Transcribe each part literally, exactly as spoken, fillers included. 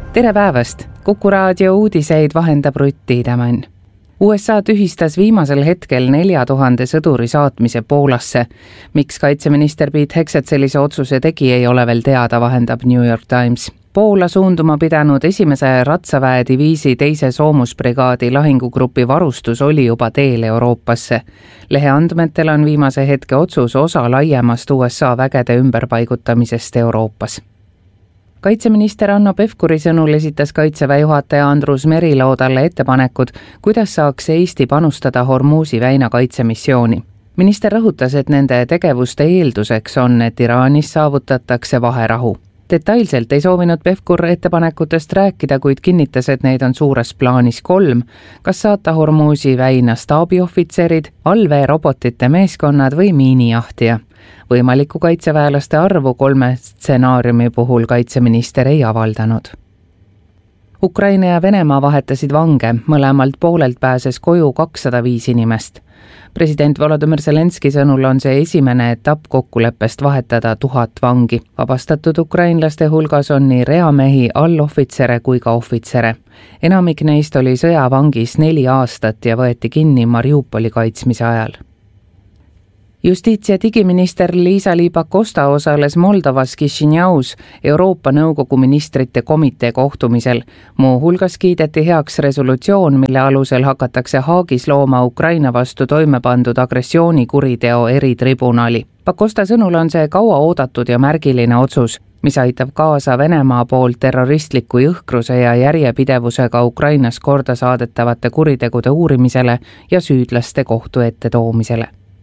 Tere päevast! Kuku raadio uudiseid vahendab Rutt Tiidemann. U S A tühistas viimasel hetkel nelja tuhande sõduri saatmise Poolasse. Miks kaitseminister Pete Hegseth sellise otsuse tegi, ei ole veel teada, vahendab New York Times. Poola suunduma pidanud esimese ratsaväe diviisi teise soomusbrigaadi lahingugrupi varustus oli juba teel Euroopasse. Lehe andmetel on viimase hetke otsus osa laiemast U S A vägede ümberpaigutamisest Euroopas. Kaitseminister Hanno Pevkuri sõnul esitas kaitseväe juhataja Andrus Merilo talle ettepanekud, kuidas saaks Eesti panustada Hormuzi väina kaitsemissiooni. Minister rõhutas, et nende tegevuste eelduseks on, et Iraanis saavutatakse vaherahu. Detailselt ei soovinud Pevkur ettepanekutest rääkida, kuid kinnitas, et neid on suures plaanis kolm, kas saata Hormuzi väina staabiohvitserid, allveerobotite meeskonnad või miinijahtija. Võimaliku kaitseväelaste arvu kolme stsenaariumi puhul kaitseminister ei avaldanud. Ukraina ja Venemaa vahetasid vange, mõlemalt poolelt pääses koju kakssada viis inimest. President Volodymyr Zelenski sõnul on see esimene etapp kokkuleppest vahetada tuhat vangi. Vabastatud ukrainlaste hulgas on nii reamehi, allohvitsere kui ka ohvitsere. Enamik neist oli sõjavangis neli aastat ja võeti kinni Mariupoli kaitsmise ajal. Justiits- ja digiminister Liisa-Ly Pakosta osales Moldovas Kišinjaus Euroopa Nõukogu ministrite komitee kohtumisel. Muu hulgas kiideti heaks resolutsioon, mille alusel hakatakse Haagis looma Ukraina vastu toime pandud agressioonikuriteo eritribunali. Pakosta sõnul on see kaua oodatud ja märgiline otsus, mis aitab kaasa Venemaa poolt terroristliku jõhkruse ja järjepidevusega Ukrainas korda saadetavate kuritegude uurimisele ja süüdlaste kohtu ette toomisele.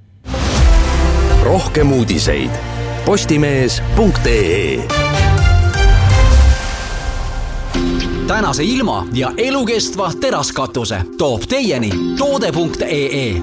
Rohkem uudiseid postimees punkt ee. Tänase ilma ja elukestva teraskatuse toob teieni toode punkt ee.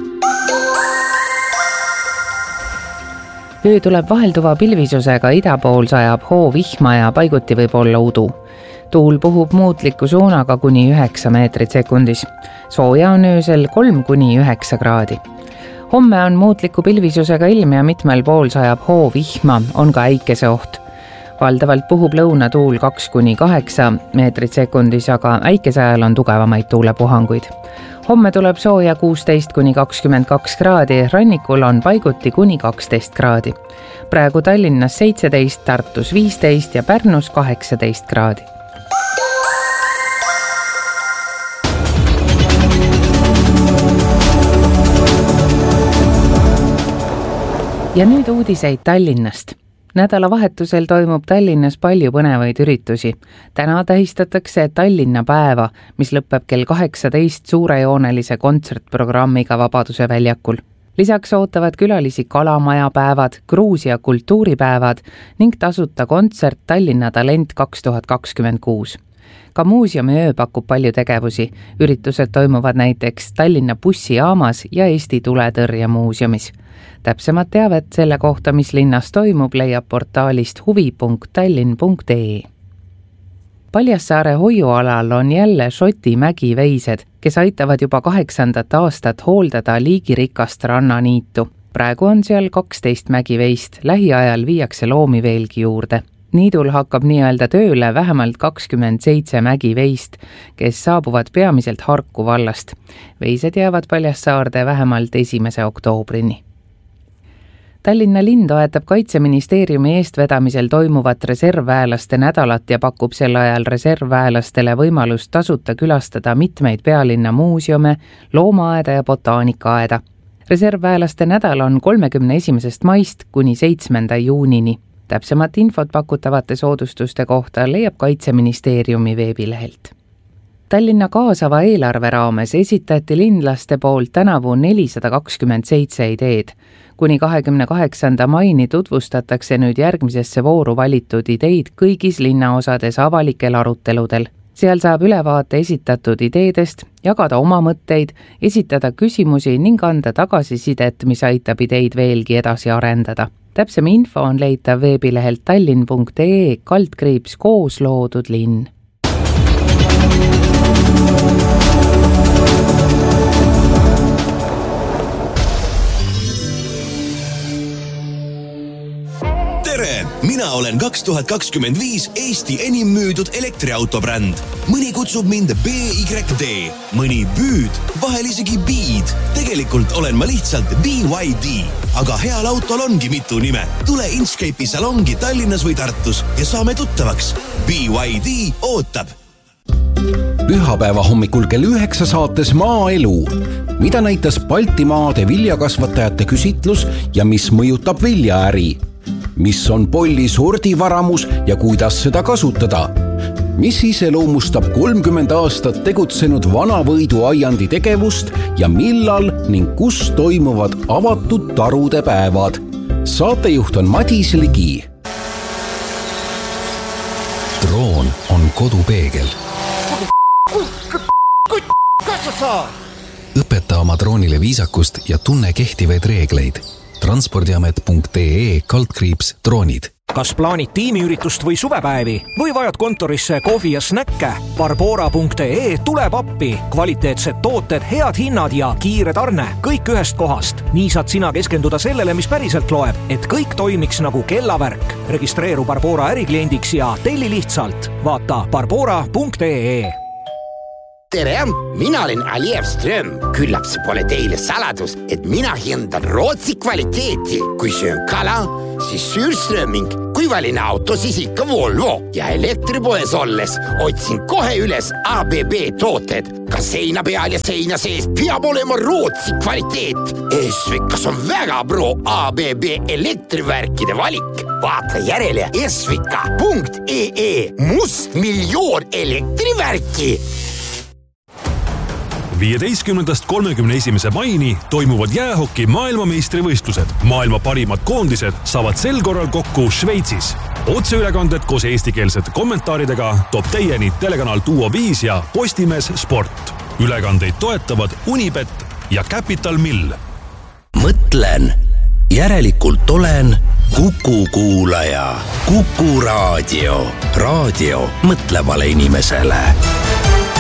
Öö tuleb vahelduva pilvisusega, ida pool sajab hoo vihma ja paiguti võib olla udu. Tuul puhub muutliku suunaga kuni üheksa meetrit sekundis. Sooja on öösel kolm kuni üheksa kraadi. Homme on muutliku pilvisusega ilm ja mitmel pool sajab hoo vihma, on ka äikese oht. Valdavalt puhub lõunatuul kaks kuni kaheksa meetrit sekundis, aga äikese ajal on tugevamaid tuulepuhanguid. Homme tuleb sooja kuusteist kuni kakskümmend kaks kraadi, rannikul on paiguti kuni kaksteist kraadi. Praegu Tallinnas seitseteist, Tartus viisteist ja Pärnus kaheksateist kraadi. Ja nüüd uudiseid Tallinnast. Nädalavahetusel toimub Tallinnas palju põnevaid üritusi. Täna tähistatakse Tallinna päeva, mis lõpeb kell kaheksateist suurejoonelise kontsertprogrammiga Vabaduse väljakul. Lisaks ootavad külalisi Kalamaja päevad, Gruusia kultuuripäevad ning tasuta kontsert Tallinna Talent kaks tuhat kakskümmend kuus. Ka muuseumi öö pakub palju tegevusi. Üritused toimuvad näiteks Tallinna bussijaamas ja Eesti tuletõrje muuseumis. Täpsemat teavet selle kohta, mis linnas toimub, leiab portaalist huvi punkt tallinn punkt ee. Paljassaare hoiualal on jälle Šoti mägiveised, kes aitavad juba kaheksandat aastat hooldada liigirikast rannaniitu. Praegu on seal kaksteist mägiveist, lähiajal viiakse loomi veelgi juurde. Niidul hakkab nii-öelda tööle vähemalt kakskümmend seitse mägiveist, kes saabuvad peamiselt Harku vallast. Veised jäävad Paljassaarde vähemalt esimese oktoobrini. Tallinna linn toetab Kaitseministeeriumi eestvedamisel toimuvat reservväelaste nädalat ja pakub sel ajal reservväelastele võimalust tasuta külastada mitmeid pealinna muuseume, loomaaeda ja botaanikaaeda. Reservväelaste nädal on kolmekümne esimesest maist kuni seitsmenda juunini. Täpsemat infot pakutavate soodustuste kohta leiab Kaitseministeeriumi veebilehelt. Tallinna kaasava eelarve raames esitati linlaste poolt tänavu nelisada kakskümmend seitse ideed. Kuni kahekümne kaheksanda maini tutvustatakse nüüd järgmisesse vooru valitud ideid kõigis linnaosades avalikel aruteludel. Seal saab ülevaate esitatud ideedest, jagada oma mõtteid, esitada küsimusi ning anda tagasisidet, mis aitab ideid veelgi edasi arendada. Täpsem info on leitav veebilehelt tallinn punkt ee kaldkriips koos loodud linn. tere! mina olen kaks tuhat kakskümmend viis Eesti enim müüdud elektriautobränd. Mõni kutsub mind B Y D, mõni Büüd, vahel isegi Beed. Tegelikult olen ma lihtsalt B Y D, aga heal autol ongi mitu nime. Tule Inkscape'i salongi Tallinnas või Tartus ja saame tuttavaks. B Y D ootab. Pühapäeva hommikul kell üheksa saates Maaelu, mida näitas Baltimaade viljakasvatajate küsitlus ja mis mõjutab viljaäri. Mis on polli sordivaramus ja kuidas seda kasutada? Mis iseloomustab kolmkümmend aastat tegutsenud Vanavõidu aiandi tegevust ja millal ning kus toimuvad avatud tarude päevad? Saatejuht on Madis Ligi. Droon on kodupeegel. Õpeta oma droonile viisakust ja tunne kehtivaid reegleid. transpordiamet punkt ee kaldkriips droonid. Kas plaanid tiimiüritust või suvepäevi või vajad kontorisse kohvi ja snäkke? Barbora punkt ee tuleb appi. Kvaliteetsed tooted, head hinnad ja kiire tarne. Kõik ühest kohast. Nii saad sina keskenduda sellele, mis päriselt loeb, et kõik toimiks nagu kellavärk. Registreeru Barbora ärikliendiks ja telli lihtsalt. Vaata barbora punkt ee. Tere, mina olen Aliev Ström. Küllap see pole teile saladus, et mina hindan Rootsi kvaliteeti. Kui söön kala, siis Sürströming. Kui valin auto, siis ikka Volvo. Ja elektripoes olles otsin kohe üles A B B tooted. Ka seina peal ja seina sees peab olema Rootsi kvaliteet. Esvikas on väga pro A B B elektrivärkide valik. Vaata järele esvika punkt ee. Must miljoon elektrivärki. viieteistkümnendast kolmekümne esimese maini toimuvad jäähoki maailmameistrivõistlused. Maailma parimad koondised saavad sel korral kokku Šveitsis. Otseülekanded koos eestikeelsete kommentaaridega toob teieni telekanal Duo viis ja Postimees Sport. Ülekandeid toetavad Unibet ja Capital Mill. Mõtlen, järelikult olen Kuku kuulaja. Kuku raadio. Raadio mõtlevale inimesele.